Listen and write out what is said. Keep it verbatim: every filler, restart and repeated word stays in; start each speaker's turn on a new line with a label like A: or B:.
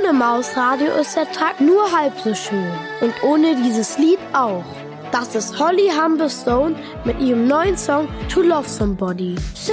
A: ohne Mausradio ist der Tag nur halb so schön. Und ohne dieses Lied auch. Das ist Holly Humberstone mit ihrem neuen Song To Love Somebody.